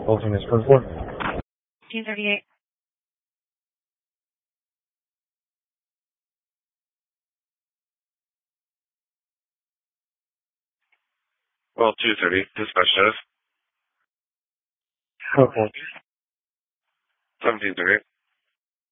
Bolting is code 4. 238. Well, 230, dispatch status. Code 4. 1738.